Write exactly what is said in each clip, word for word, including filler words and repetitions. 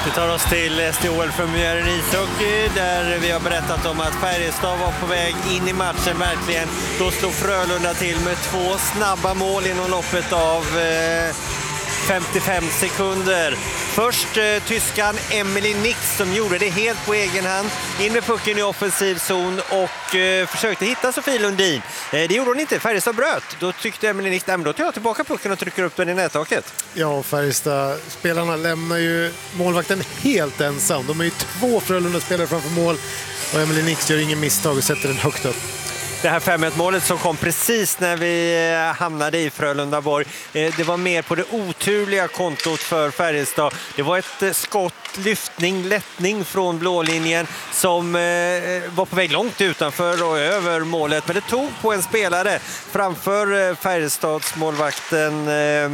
Vi tar oss till S D H L-premiären i ishockey där vi har berättat om att Färjestad var på väg in i matchen verkligen. Då slog Frölunda till med två snabba mål inom loppet av eh, femtiofem sekunder. Först eh, tyskan Emily Nix som gjorde det helt på egen hand. In med pucken i offensiv zon och eh, försökte hitta Sofie Lundin. Eh, det gjorde hon inte, Färjestad bröt. Då tyckte Emily Nix, då tar jag tillbaka pucken och trycker upp den i nättaket. Ja, Färjestad-spelarna lämnar ju målvakten helt ensam. De är ju två Frölunda-spelare framför mål och Emily Nix gör ingen misstag och sätter den högt upp. Det här fem ett-målet som kom precis när vi hamnade i Frölundaborg, det var mer på det oturliga kontot för Färjestad. Det var ett skott, lyftning, lättning från blålinjen som var på väg långt utanför och över målet. Men det tog på en spelare framför Färjestads målvakten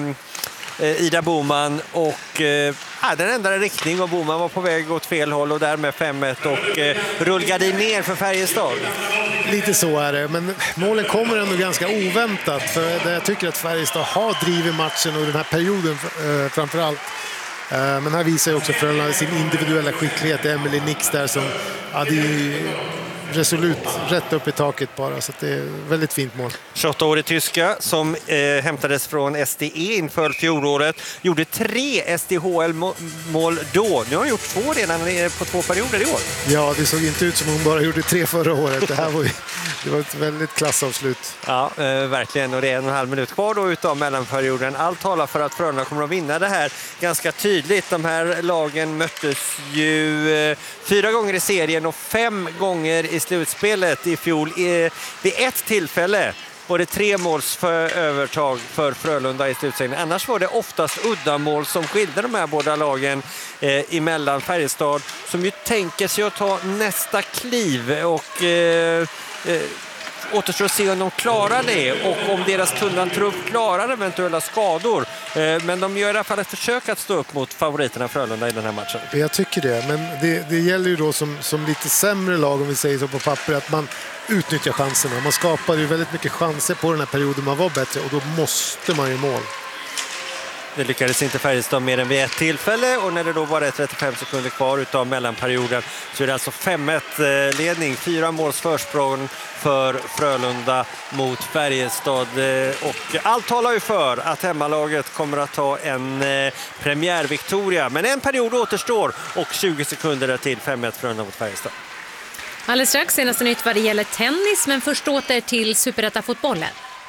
Ida Boman och eh, den ändrade riktning och Boman var på väg åt fel håll och därmed fem ett och eh, rullade ner för Färjestad. Lite så är det, men målen kommer ändå ganska oväntat för jag tycker att Färjestad har drivit matchen och den här perioden eh, framförallt. Eh, men här visar ju också Frölunda sin individuella skicklighet. Emily Nix där som hade resolut rätt upp i taket bara, så det är väldigt fint mål. tjugoåtta-årig tyska som eh, hämtades från S D E inför fjolåret, gjorde tre S D H L-mål då. Nu har hon gjort två redan på två perioder i år. Ja, det såg inte ut som hon bara gjorde tre förra året. Det här var ju, det var ett väldigt klassavslut. Ja, eh, verkligen. Och det är en och en halv minut kvar då utav mellanperioden. Allt talar för att Frölunda kommer att vinna det här ganska tydligt. De här lagen möttes ju eh, fyra gånger i serien och fem gånger i slutspelet i fjol. Eh, vid ett tillfälle var det tre måls för övertag för Frölunda i slutspelet. Annars var det oftast uddamål som skilde de här båda lagen eh, emellan. Färjestad som ju tänker sig att ta nästa kliv och eh, eh, återstår att se om de klarar det och om deras tunnantrupp klarar eventuella skador. Eh, men de gör i alla fall ett försök att stå upp mot favoriterna Frölunda i den här matchen. Jag tycker det, men det, det gäller ju då som, som lite sämre lag, om vi säger så på papper, att man utnyttjar chanserna. Man skapade ju väldigt mycket chanser på den här perioden man var bättre och då måste man ju mål. Det lyckades inte Färjestad mer än vid ett tillfälle och när det då var trettiofem sekunder kvar utav mellanperioden så är det alltså fem ett ledning, fyra måls försprång för Frölunda mot Färjestad och allt talar ju för att hemmalaget kommer att ta en premiärviktoria, men en period återstår och tjugo sekunder till fem ett Frölunda mot Färjestad. Alldeles strax senaste nytt vad det gäller tennis, men först åter till Superetta-fotbollen.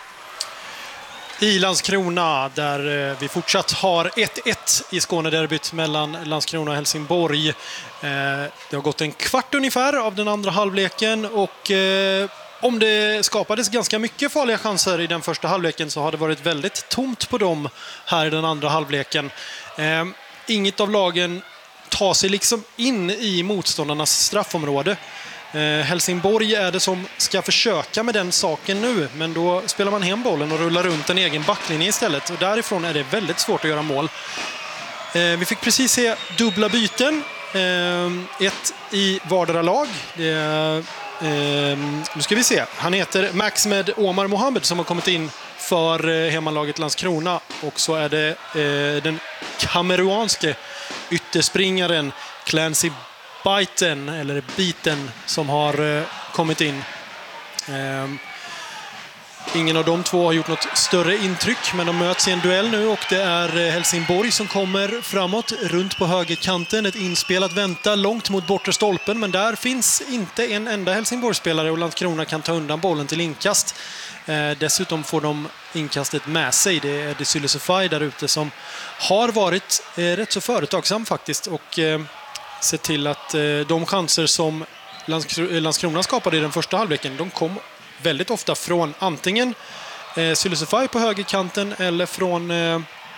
I Landskrona där vi fortsatt har ett ett i Skånederbyt mellan Landskrona och Helsingborg. Det har gått en kvart ungefär av den andra halvleken och om det skapades ganska mycket farliga chanser i den första halvleken så har det varit väldigt tomt på dem här i den andra halvleken. Inget av lagen tar sig liksom in i motståndarnas straffområde. Eh, Helsingborg är det som ska försöka med den saken nu, men då spelar man hem bollen och rullar runt en egen backlinje istället och därifrån är det väldigt svårt att göra mål. Eh, vi fick precis se dubbla byten, eh, ett i vardera lag. Det är, eh, nu ska vi se, han heter Maxmed Omar Mohammed som har kommit in för eh, hemmalaget Landskrona och så är det eh, den kameruanske ytterspringaren Clancy Biten, eller Biten, som har eh, kommit in. Eh, ingen av de två har gjort något större intryck, men de möts i en duell nu och det är eh, Helsingborg som kommer framåt runt på högerkanten. Ett inspelat vänta långt mot bortre stolpen, men där finns inte en enda Helsingborgsspelare och Landskrona kan ta undan bollen till inkast. Eh, dessutom får de inkastet med sig. Det är Desile Sofai där ute som har varit eh, rätt så företagsam faktiskt och eh, sett till att eh, de chanser som Landskro- Landskrona skapade i den första halvleken, de kom väldigt ofta från antingen eh, Desile Sofai på högerkanten eller från eh,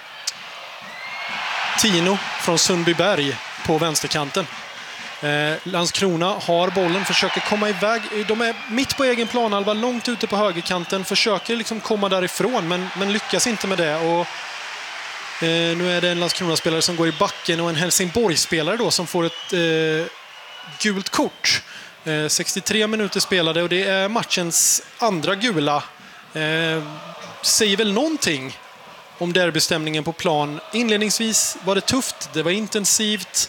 Tino från Sundbyberg på vänsterkanten. Eh, Landskrona har bollen, försöker komma iväg. De är mitt på egen planhalva, långt ute på högerkanten, försöker liksom komma därifrån men, men lyckas inte med det. Och eh, nu är det en Landskrona-spelare som går i backen och en Helsingborg-spelare då som får ett eh, gult kort. Eh, sextiotre minuter spelade och det är matchens andra gula. Eh, säger väl någonting om derbystämningen på plan. Inledningsvis var det tufft, det var intensivt.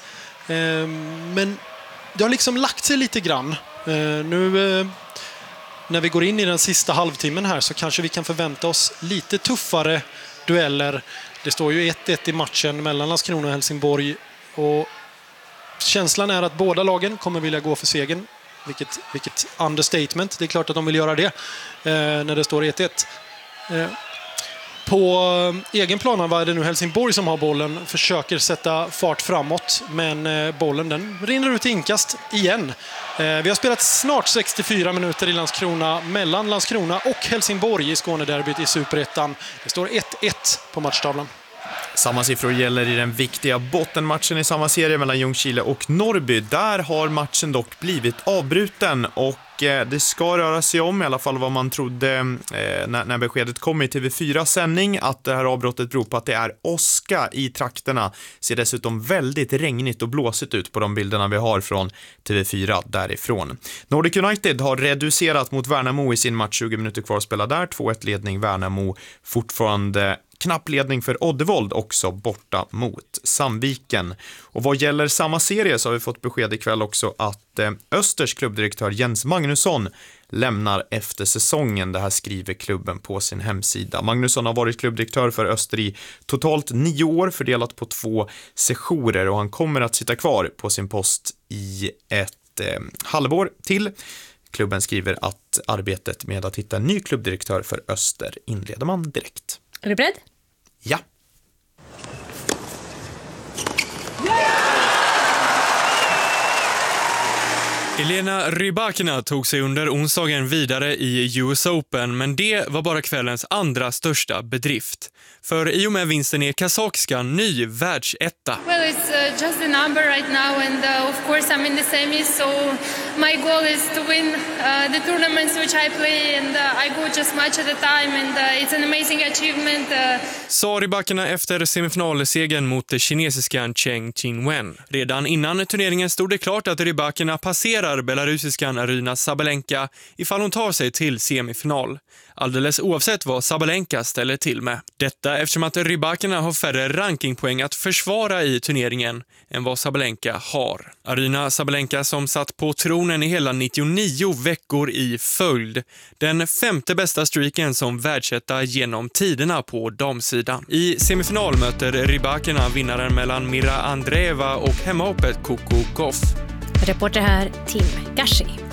Men det har liksom lagt sig lite grann. Nu när vi går in i den sista halvtimmen här så kanske vi kan förvänta oss lite tuffare dueller. Det står ju ett ett i matchen mellan Landskrona och Helsingborg. Och känslan är att båda lagen kommer vilja gå för segern. Vilket, vilket understatement. Det är klart att de vill göra det eh, när det står ett ett. Eh, på eh, egen plan var det nu Helsingborg som har bollen. Försöker sätta fart framåt. Men eh, bollen den rinner ut i inkast igen. Eh, vi har spelat snart sextiofyra minuter i Landskrona. Mellan Landskrona och Helsingborg i Skånederbyt i Superettan. Det står ett ett på matchtavlan. Samma siffror gäller i den viktiga bottenmatchen i samma serie mellan Ljungskile och Norrby. Där har matchen dock blivit avbruten och det ska röra sig om, i alla fall vad man trodde eh, när, när beskedet kom i T V fyra-sändning, att det här avbrottet beror på att det är åska i trakterna. Ser dessutom väldigt regnigt och blåsigt ut på de bilderna vi har från T V fyra därifrån. Nordic United har reducerat mot Värnamo i sin match, tjugo minuter kvar att spela där. två ett ledning Värnamo, fortfarande knapp ledning för Oddevold också borta mot Sandviken. Och vad gäller samma serie så har vi fått besked ikväll också att eh, Östers klubbdirektör Jens Magnusson lämnar efter säsongen. Det här skriver klubben på sin hemsida. Magnusson har varit klubbdirektör för Öster i totalt nio år, fördelat på två sessioner, och han kommer att sitta kvar på sin post i ett eh, halvår till. Klubben skriver att arbetet med att hitta en ny klubbdirektör för Öster inleder man direkt. Är du beredd? Ja. Elena Rybakina tog sig under onsdagen vidare i U S Open, men det var bara kvällens andra största bedrift. För i och med vinsten är kazakskan ny världsetta. Well, it's uh, just a number right now, and uh, of course I'm in the semis, so my goal is to win uh, the tournaments which I play, and uh, I go just much at a time, and uh, it's an amazing achievement. Uh... Sa Rybakina efter semifinalsegern mot det kinesiska Cheng Qinwen. Redan innan turneringen stod det klart att Rybakina passerar belarusiskan Aryna Sabalenka ifall hon tar sig till semifinal. Alldeles oavsett vad Sabalenka ställer till med. Detta eftersom att Rybakina har färre rankingpoäng att försvara i turneringen än vad Sabalenka har. Aryna Sabalenka som satt på tronen i hela nittionio veckor i följd. Den femte bästa streaken som världsetta genom tiderna på damsidan. I semifinal möter Rybakina vinnaren mellan Mira Andreeva och hemmahoppet Coco Gauff. Reporter här, Tim Gashi.